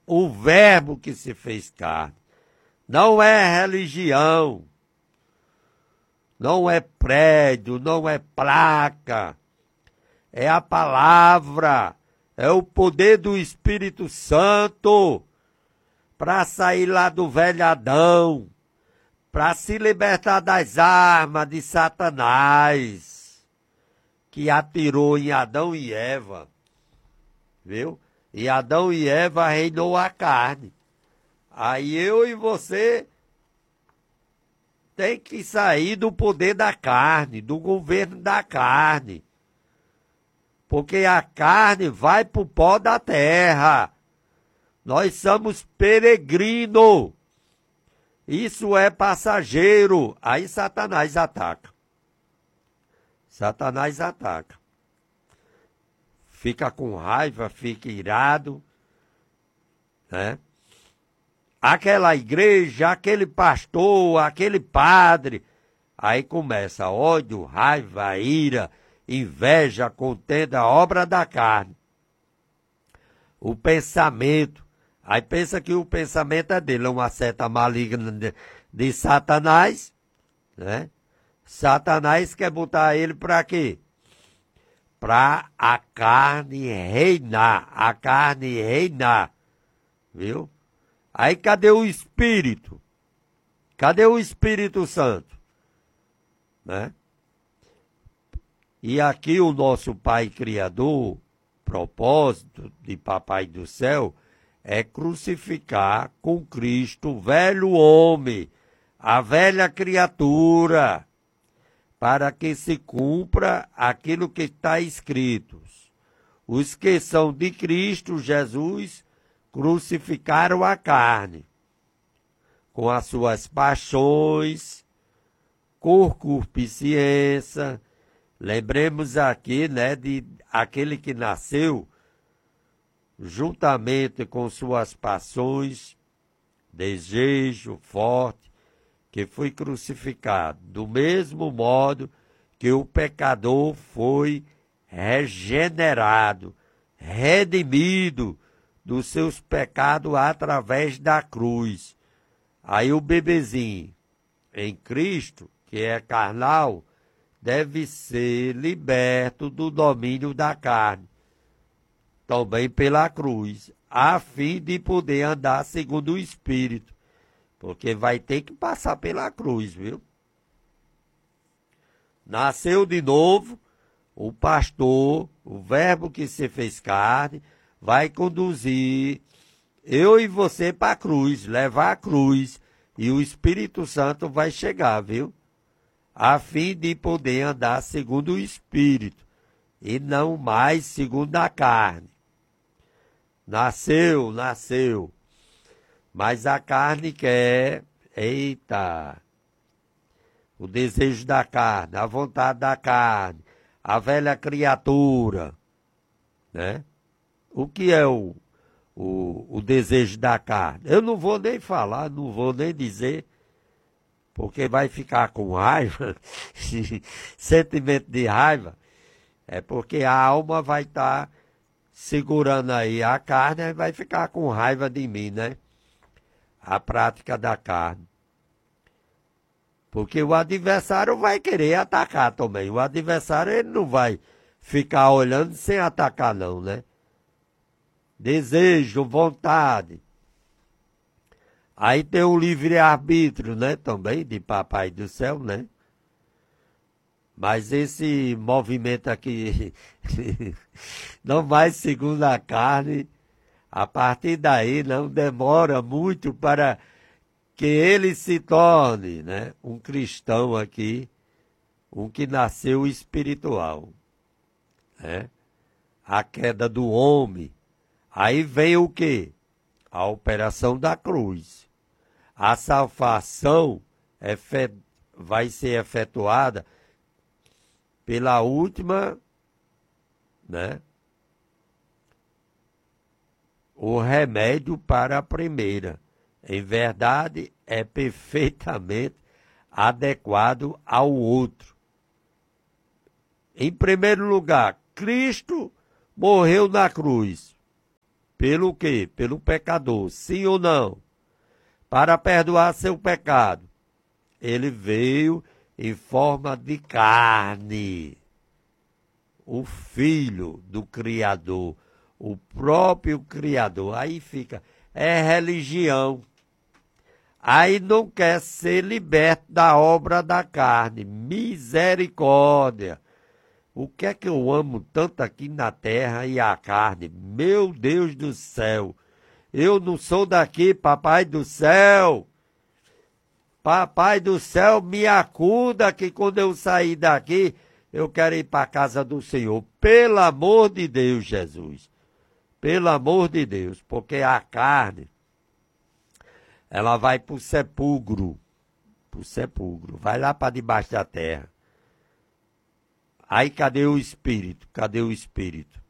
o Verbo que se fez carne. Não é religião, não é prédio, não é placa, é a palavra, é o poder do Espírito Santo para sair lá do velho Adão, para se libertar das armas de Satanás, que atirou em Adão e Eva, viu? E Adão e Eva reinou a carne. Aí eu e você tem que sair do poder da carne, do governo da carne. Porque a carne vai para o pó da terra. Nós somos peregrinos. Isso é passageiro. Aí Satanás ataca. Satanás ataca. Fica com raiva, fica irado, né? Aquela igreja, aquele pastor, aquele padre. Aí começa ódio, raiva, ira, inveja, contenda, obra da carne. O pensamento. Aí pensa que o pensamento é dele, é uma seta maligna de Satanás, né? Satanás quer botar ele para quê? Para a carne reinar, viu? Aí cadê o Espírito? Cadê o Espírito Santo? Né? E aqui o nosso Pai Criador, propósito de Papai do Céu, é crucificar com Cristo o velho homem, a velha criatura, para que se cumpra aquilo que está escrito. Os que são de Cristo Jesus crucificaram a carne, com as suas paixões, concupiscência. Lembremos aqui, né, de aquele que nasceu juntamente com suas paixões, desejo forte, que foi crucificado, do mesmo modo que o pecador foi regenerado, redimido dos seus pecados através da cruz. Aí o bebezinho em Cristo, que é carnal, deve ser liberto do domínio da carne, também pela cruz, a fim de poder andar segundo o Espírito, porque vai ter que passar pela cruz, viu? Nasceu de novo, o pastor, o Verbo que se fez carne, vai conduzir eu e você para a cruz, levar a cruz, e o Espírito Santo vai chegar, viu? A fim de poder andar segundo o Espírito, e não mais segundo a carne. Nasceu, mas a carne quer, o desejo da carne, a vontade da carne, a velha criatura, né? O que é o desejo da carne? Eu não vou nem falar, não vou nem dizer, porque vai ficar com raiva, sentimento de raiva, é porque a alma vai estar segurando aí a carne e vai ficar com raiva de mim, né? A prática da carne. Porque o adversário vai querer atacar também. O adversário ele não vai ficar olhando sem atacar não, né? Desejo, vontade. Aí tem o livre-arbítrio, né? Também de Papai do Céu, né? Mas esse movimento aqui não vai segundo a carne. A partir daí não demora muito para que ele se torne, né, um cristão aqui, um que nasceu espiritual. Né? A queda do homem. Aí vem o quê? A operação da cruz. A salvação vai ser efetuada pela última, né? O remédio para a primeira. Em verdade, é perfeitamente adequado ao outro. Em primeiro lugar, Cristo morreu na cruz. Pelo quê? Pelo pecador, sim ou não? Para perdoar seu pecado. Ele veio em forma de carne. O Filho do Criador, o próprio Criador. Aí fica, é religião. Aí não quer ser liberto da obra da carne. Misericórdia. O que é que eu amo tanto aqui na terra e a carne? Meu Deus do céu. Eu não sou daqui, papai do céu. Papai do céu, me acuda que quando eu sair daqui, eu quero ir para a casa do Senhor. Pelo amor de Deus, Jesus. Pelo amor de Deus. Porque a carne, ela vai para o sepulcro. Para o sepulcro. Vai lá para debaixo da terra. Aí cadê o espírito? Cadê o espírito?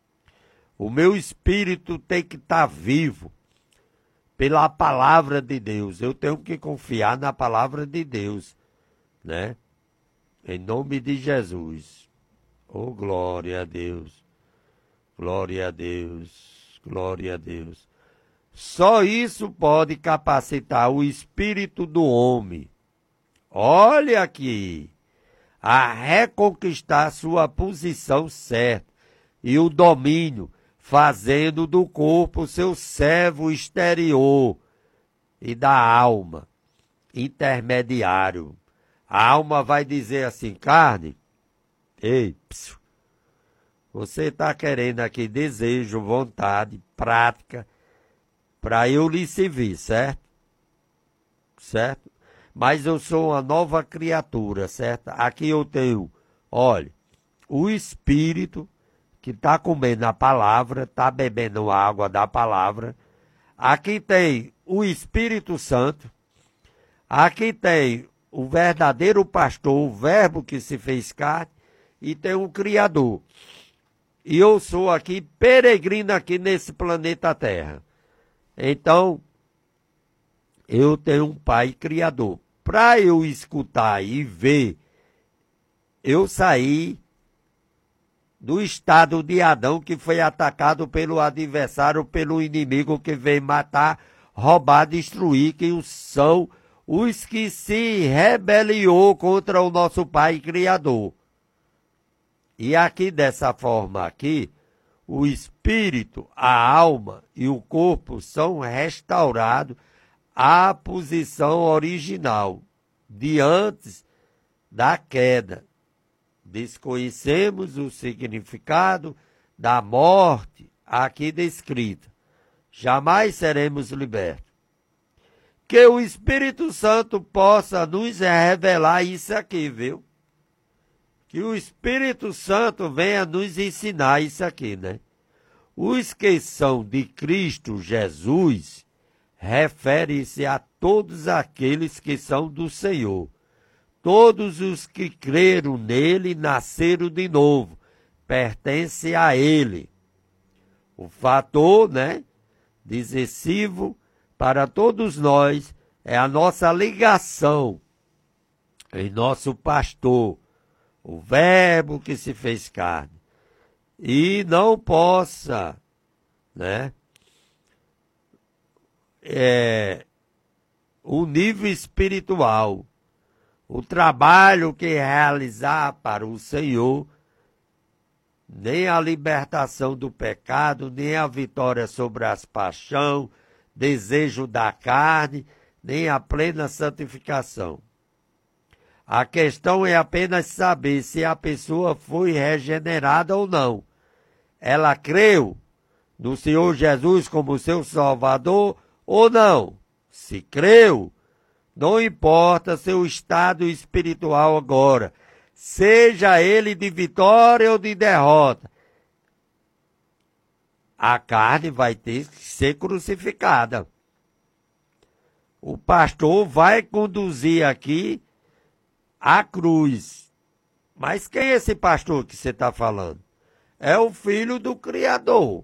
O meu espírito tem que estar vivo pela palavra de Deus. Eu tenho que confiar na palavra de Deus, né? Em nome de Jesus. Oh, glória a Deus. Glória a Deus. Glória a Deus. Só isso pode capacitar o espírito do homem. Olha aqui. A reconquistar sua posição certa e o domínio, fazendo do corpo seu servo exterior e da alma intermediário. A alma vai dizer assim, carne, ei, você está querendo aqui desejo, vontade, prática, para eu lhe servir, certo? Certo? Mas eu sou uma nova criatura, certo? Aqui eu tenho, olha, o Espírito que está comendo a palavra, está bebendo a água da palavra. Aqui tem o Espírito Santo. Aqui tem o verdadeiro pastor, o verbo que se fez carne. E tem o Criador. E eu sou aqui peregrino aqui nesse planeta Terra. Então, eu tenho um pai criador. Para eu escutar e ver, eu saí do estado de Adão, que foi atacado pelo adversário, pelo inimigo que veio matar, roubar, destruir, que são os que se rebeliou contra o nosso pai criador. E aqui, dessa forma aqui, o espírito, a alma e o corpo são restaurados à posição original, de antes da queda. Desconhecemos o significado da morte aqui descrita. Jamais seremos libertos. Que o Espírito Santo possa nos revelar isso aqui, viu? Que o Espírito Santo venha nos ensinar isso aqui, né? Os que são de Cristo Jesus refere-se a todos aqueles que são do Senhor. Todos os que creram nele nasceram de novo, pertencem a ele. O fator, né, decisivo para todos nós é a nossa ligação em nosso pastor, o verbo que se fez carne. E não possa, né, o nível espiritual, o trabalho que realizar para o Senhor, nem a libertação do pecado, nem a vitória sobre as paixões, desejo da carne, nem a plena santificação. A questão é apenas saber se a pessoa foi regenerada ou não. Ela creu no Senhor Jesus como seu Salvador ou não. Se creu, não importa seu estado espiritual agora, seja ele de vitória ou de derrota, a carne vai ter que ser crucificada. O pastor vai conduzir aqui a cruz. Mas quem é esse pastor que você está falando? É o Filho do Criador.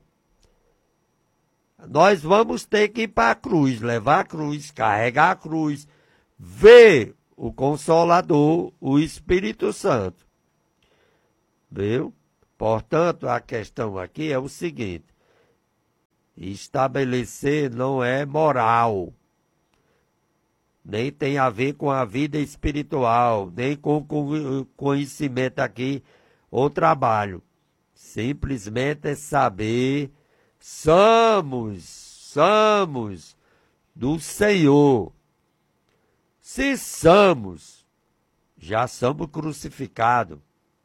Nós vamos ter que ir para a cruz, levar a cruz, carregar a cruz, ver o Consolador, o Espírito Santo. Viu? Portanto, a questão aqui é o seguinte. Estabelecer não é moral, nem tem a ver com a vida espiritual, nem com conhecimento aqui ou trabalho. Simplesmente é saber, somos do Senhor. Se somos, já somos crucificados.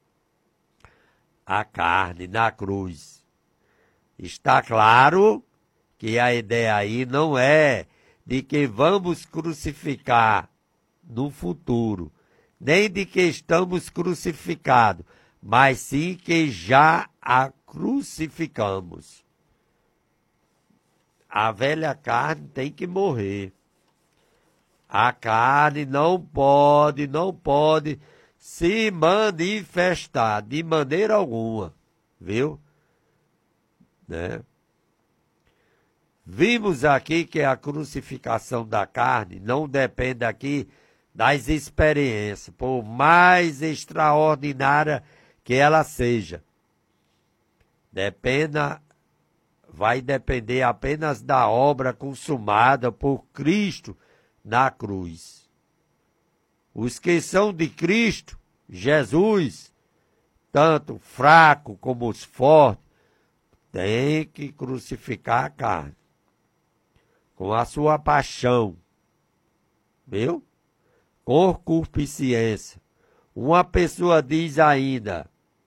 A carne na cruz. Está claro que a ideia aí não é de que vamos crucificar no futuro, nem de que estamos crucificados, mas sim que já a crucificamos. A velha carne tem que morrer. A carne não pode se manifestar de maneira alguma, viu? Né? Vimos aqui que a crucificação da carne não depende aqui das experiências, por mais extraordinária que ela seja. Vai depender apenas da obra consumada por Cristo na cruz. Os que são de Cristo, Jesus, tanto fraco como os fortes, têm que crucificar a carne com a sua paixão, viu? Concupiscência. Uma pessoa diz ainda,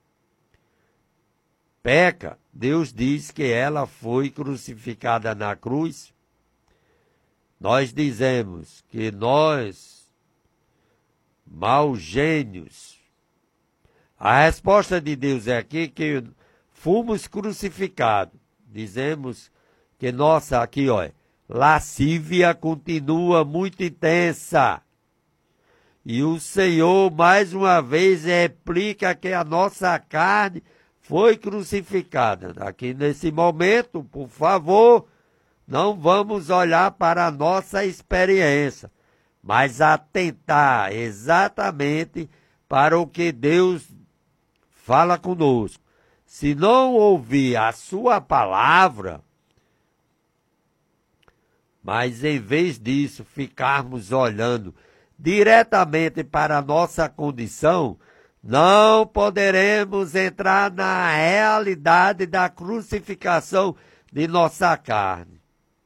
peca, Deus diz que ela foi crucificada na cruz. Nós dizemos que nós, maus gênios, a resposta de Deus é aqui que fomos crucificados. Dizemos que nossa, aqui ó, lascívia continua muito intensa. E o Senhor, mais uma vez, replica que a nossa carne foi crucificada. Aqui nesse momento, por favor, não vamos olhar para a nossa experiência, mas atentar exatamente para o que Deus fala conosco. Se não ouvir a sua palavra, mas em vez disso ficarmos olhando diretamente para a nossa condição, não poderemos entrar na realidade da crucificação de nossa carne.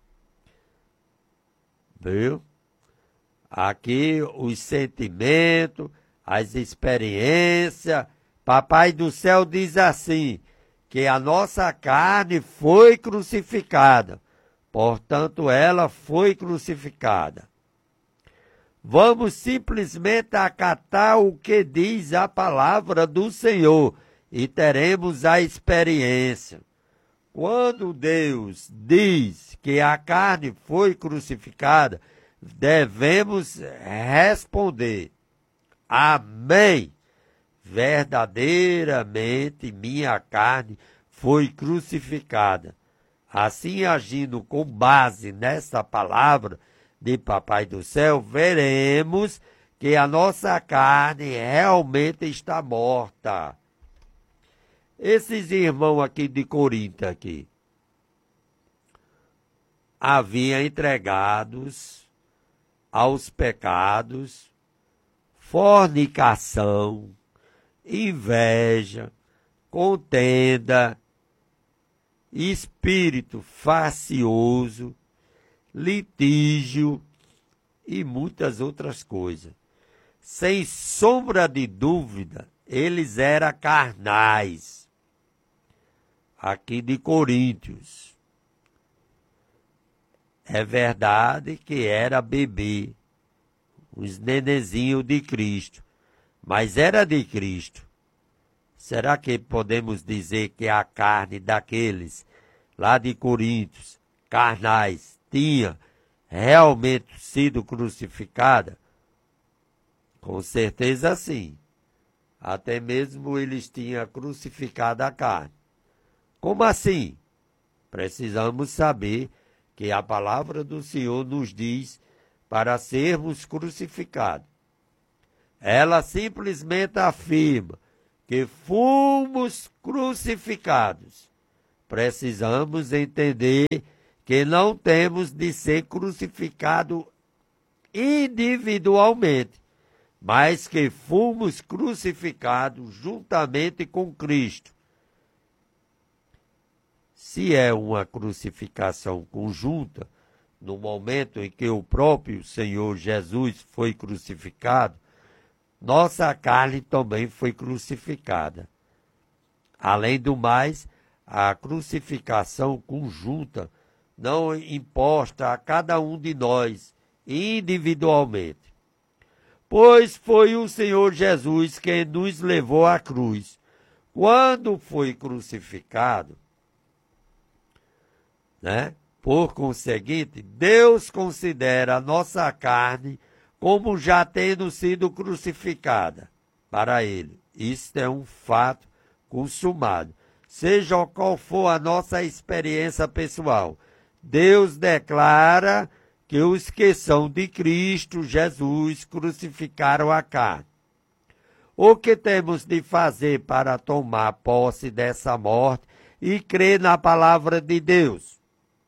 Viu? Aqui os sentimentos, as experiências. Papai do céu diz assim, que a nossa carne foi crucificada. Portanto, ela foi crucificada. Vamos simplesmente acatar o que diz a palavra do Senhor e teremos a experiência. Quando Deus diz que a carne foi crucificada, devemos responder: Amém. Verdadeiramente minha carne foi crucificada. Assim, agindo com base nessa palavra de Papai do Céu, veremos que a nossa carne realmente está morta. Esses irmãos aqui de Corinto aqui, haviam entregados aos pecados, fornicação, inveja, contenda, espírito faccioso, litígio e muitas outras coisas. Sem sombra de dúvida, eles eram carnais. Aqui de Coríntios. É verdade que era bebê, os nenezinhos de Cristo, mas era de Cristo. Será que podemos dizer que a carne daqueles lá de Coríntios, carnais, tinha realmente sido crucificada? Com certeza sim. Até mesmo eles tinham crucificado a carne. Como assim? Precisamos saber que a palavra do Senhor nos diz para sermos crucificados. Ela simplesmente afirma que fomos crucificados precisamos entender que não temos de ser crucificado individualmente, mas que fomos crucificados juntamente com Cristo. Se é uma crucificação conjunta, no momento em que o próprio Senhor Jesus foi crucificado, nossa carne também foi crucificada. Além do mais, a crucificação conjunta não imposta a cada um de nós individualmente. Pois foi o Senhor Jesus quem nos levou à cruz. Quando foi crucificado, por conseguinte, Deus considera a nossa carne como já tendo sido crucificada para ele. Isto é um fato consumado. Seja qual for a nossa experiência pessoal, Deus declara que os que são de Cristo Jesus crucificaram a carne. O que temos de fazer para tomar posse dessa morte e crer na palavra de Deus?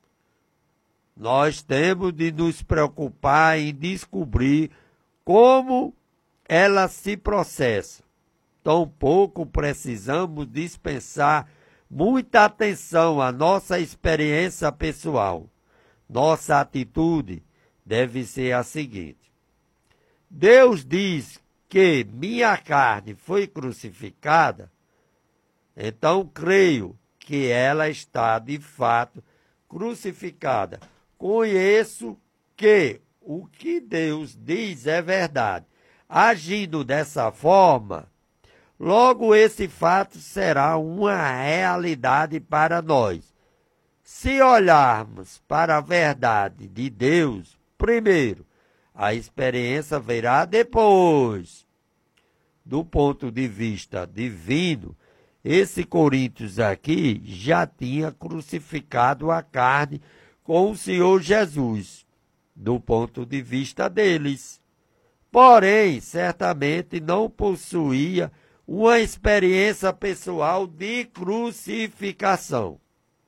Nós temos de nos preocupar em descobrir como ela se processa. Tampouco precisamos dispensar muita atenção à nossa experiência pessoal. Nossa atitude deve ser a seguinte: Deus diz que minha carne foi crucificada, então creio que ela está de fato crucificada. Conheço que o que Deus diz é verdade. Agindo dessa forma, logo esse fato será uma realidade para nós. Se olharmos para a verdade de Deus, primeiro, a experiência virá depois. Do ponto de vista divino, esse Coríntios aqui já tinha crucificado a carne com o Senhor Jesus, do ponto de vista deles. Porém, certamente não possuía uma experiência pessoal de crucificação.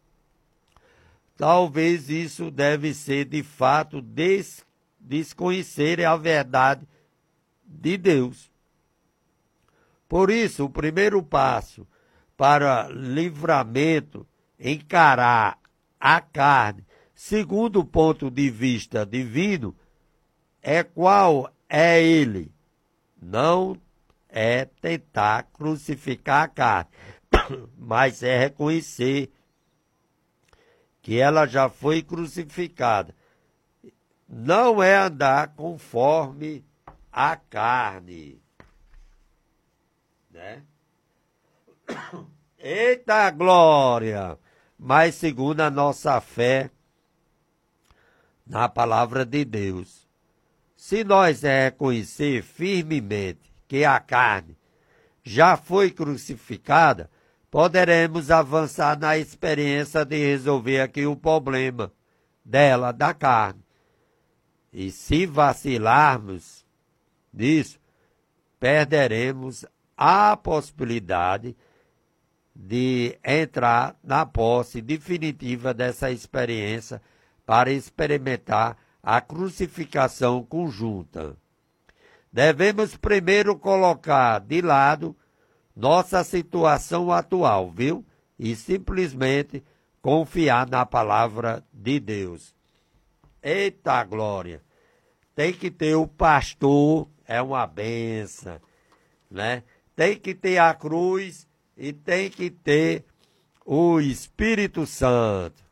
Talvez isso deve ser, de fato, desconhecer a verdade de Deus. Por isso, o primeiro passo para livramento, encarar a carne, segundo o ponto de vista divino, qual é ele? Não é tentar crucificar a carne, mas é reconhecer que ela já foi crucificada. Não é andar conforme a carne. Eita glória! Mas segundo a nossa fé na palavra de Deus. Se nós reconhecer firmemente que a carne já foi crucificada, poderemos avançar na experiência de resolver aqui o problema dela, da carne. E se vacilarmos nisso, perderemos a possibilidade de entrar na posse definitiva dessa experiência para experimentar a crucificação conjunta. Devemos primeiro colocar de lado nossa situação atual, viu? E simplesmente confiar na palavra de Deus. Eita glória! Tem que ter o pastor, é uma benção, Tem que ter a cruz e tem que ter o Espírito Santo.